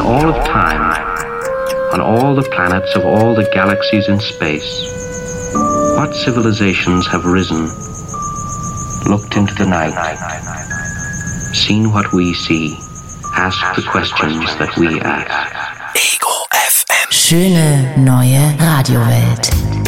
all of time, on all the planets of all the galaxies in space, what civilizations have risen, looked into the night, seen what we see, asked the questions that we ask. Ego FM. Schöne neue Radiowelt.